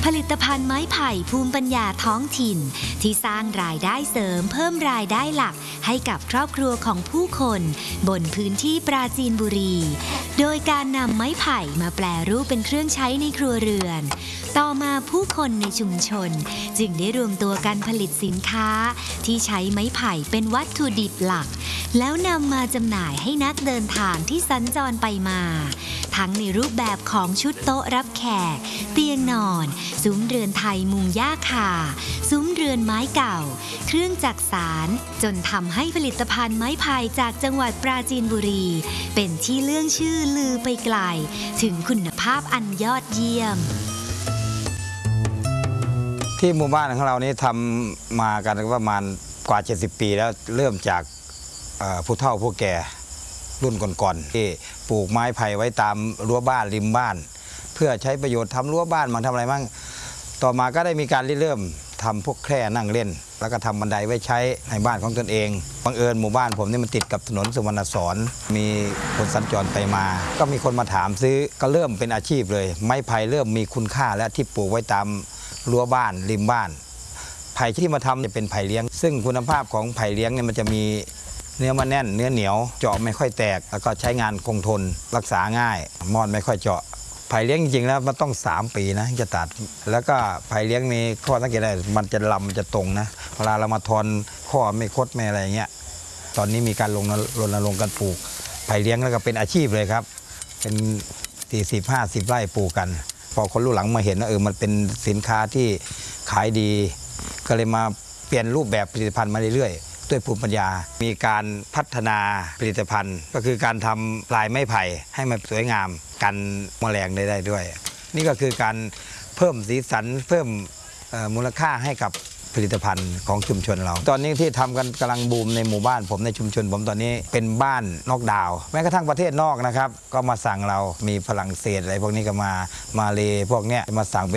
ผลิตภัณฑ์ไม้ไผ่ภูมิปัญญาท้องถิ่นที่สร้างรายได้เสริมเพิ่มรายได้หลักให้กับครอบครัวของผู้คนบนพื้นที่ปราจีนบุรีโดยการนำไม้ไผ่มาแปรรูปเป็นเครื่องใช้ในครัวเรือนต่อมาผู้คนในชุมชนจึงได้รวมตัวกันผลิตสินค้าที่ใช้ไม้ไผ่เป็นวัตถุดิบหลักแล้วนำมาจำหน่ายให้นักเดินทางที่สัญจรไปมาทั้งในรูปแบบของชุดโต๊ะรับแขกเตียงนอนซุ้มเรือนไทยมุงหญ้าคาซุ้มเรือนไม้เก่าเครื่องจักสานจนทำให้ผลิตภัณฑ์ไม้ไผ่จากจังหวัดปราจีนบุรีเป็นที่เลื่องชื่อลือไปไกลถึงคุณภาพอันยอดเยี่ยมที่หมู่บ้านของเรานี้ทำมากันประมาณกว่า70 ปีแล้วเริ่มจากผู้เฒ่าผู้แก่รุ่นก่อนๆที่ปลูกไม้ไผ่ไว้ตามรั้วบ้านริมบ้านเพื่อใช้ประโยชน์ทำรั้วบ้านมาทำอะไรบ้างต่อมาก็ได้มีการเริ่มทำพวกแคร่นั่งเล่นแล้วก็ทำบันไดไว้ใช้ในบ้านของตนเองบังเอิญหมู่บ้านผมนี่มันติดกับถนนสุวรรณสอนมีคนสัญจรไปมาก็มีคนมาถามซื้อก็เริ่มเป็นอาชีพเลยไม้ไผ่เริ่มมีคุณค่าและที่ปลูกไว้ตามรั้วบ้านริมบ้านไผ่ที่มาทำจะเป็นไผ่เลี้ยงซึ่งคุณภาพของไผ่เลี้ยงเนี่ยมันจะมีเนื้อมันแน่นเนื้อเหนียวเจาะไม่ค่อยแตกแล้วก็ใช้งานคงทนรักษาง่ายมอดไม่ค่อยเจาะไผ่เลี้ยงจริงๆแล้วมันต้อง3 ปีนะจะตัดแล้วก็ไผ่เลี้ยงมีข้อสังเกตได้มันจะลำจะตรงนะเวลาเรามาทอนข้อไม่คดไม่อะไรเงี้ยตอนนี้มีการรณรงค์การปลูกไผ่เลี้ยงแล้วก็เป็นอาชีพเลยครับเป็น40-50 ไร่ปลูกกันพอคนรุ่นหลังมาเห็นว่ามันเป็นสินค้าที่ขายดีก็เลยมาเปลี่ยนรูปแบบผลิตภัณฑ์มาเรื่อยๆด้วยภูมิปัญญามีการพัฒนาผลิตภัณฑ์ก็คือการทำลายไม้ไผ่ให้มันสวยงามกันแมลงได้ด้วยนี่ก็คือการเพิ่มสีสันเพิ่มมูลค่าให้กับผลิตภัณฑ์ของชุมชนเราตอนนี้ที่ทำกันกำลังบูมในหมู่บ้านผมในชุมชนผมตอนนี้เป็นบ้านนอกดาวแม้กระทั่งประเทศนอกนะครับก็มาสั่งเรามีฝรั่งเศสอะไรพวกนี้ก็มาเลพวกเนี้ยมาสั่ง